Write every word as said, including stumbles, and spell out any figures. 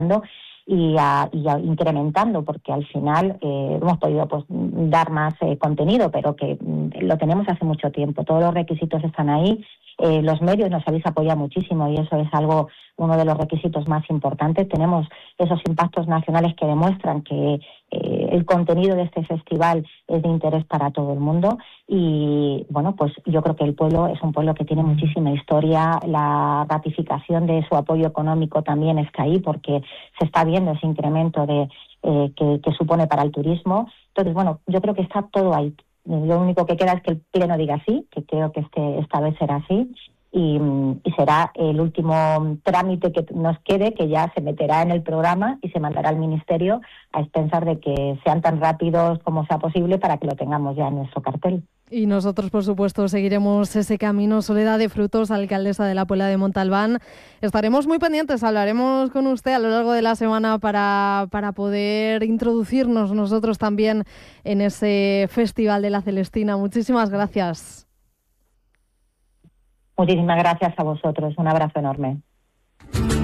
y, a, y a, incrementando, porque al final eh, hemos podido pues dar más eh, contenido, pero que mm, lo tenemos hace mucho tiempo. Todos los requisitos están ahí. Eh, los medios nos habéis apoyado muchísimo y eso es algo, uno de los requisitos más importantes. Tenemos esos impactos nacionales que demuestran que eh, el contenido de este festival es de interés para todo el mundo y, bueno, pues yo creo que el pueblo es un pueblo que tiene muchísima historia. La ratificación de su apoyo económico también está ahí porque se está viendo ese incremento de eh, que, que supone para el turismo. Entonces, bueno, yo creo que está todo ahí. Lo único que queda es que el Pleno diga sí, que creo que este esta vez será así, y, y será el último trámite que nos quede, que ya se meterá en el programa y se mandará al Ministerio a expensas de que sean tan rápidos como sea posible para que lo tengamos ya en nuestro cartel. Y nosotros, por supuesto, seguiremos ese camino. Soledad de Frutos, alcaldesa de la Puebla de Montalbán. Estaremos muy pendientes, hablaremos con usted a lo largo de la semana para, para poder introducirnos nosotros también en ese Festival de la Celestina. Muchísimas gracias. Muchísimas gracias a vosotros. Un abrazo enorme.